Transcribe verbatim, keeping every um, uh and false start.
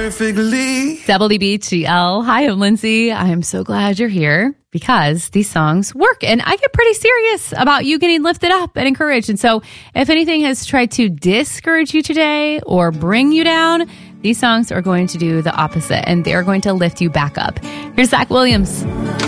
perfectly. W B G L. Hi, I'm Lindsay. I am so glad you're here because these songs work. And I get pretty serious about you getting lifted up and encouraged. And so if anything has tried to discourage you today or bring you down, these songs are going to do the opposite and they're going to lift you back up. Here's Zach Williams.